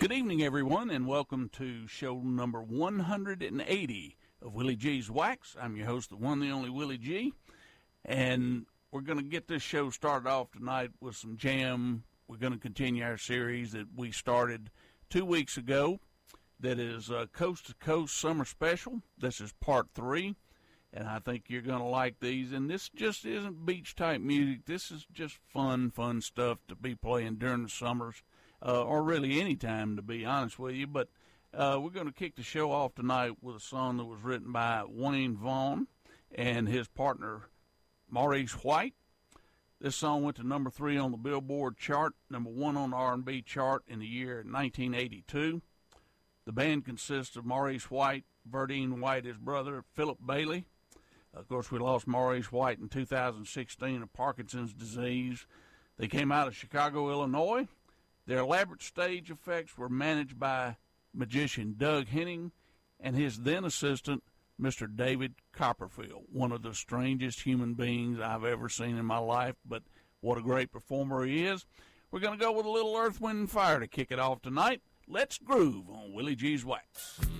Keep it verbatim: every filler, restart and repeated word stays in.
Good evening, everyone, and welcome to show number one hundred eighty of Willie G's Wax. I'm your host, the one, the only Willie G, and we're going to get this show started off tonight with some jam. We're going to continue our series that we started two weeks ago that is uh, Coast to Coast Summer Special. This is part three, and I think you're going to like these. And this just isn't beach-type music. This is just fun, fun stuff to be playing during the summers. Uh, or really any time, to be honest with you. But uh, we're going to kick the show off tonight with a song that was written by Wayne Vaughn and his partner, Maurice White. This song went to number three on the Billboard chart, number one on the R and B chart in the year nineteen eighty-two. The band consists of Maurice White, Verdine White, his brother, Philip Bailey. Of course, we lost Maurice White in two thousand sixteen of Parkinson's disease. They came out of Chicago, Illinois. Their elaborate stage effects were managed by magician Doug Henning and his then assistant, Mister David Copperfield, one of the strangest human beings I've ever seen in my life, but what a great performer he is. We're going to go with a little Earth, Wind, and Fire to kick it off tonight. Let's groove on Willie G's Wax.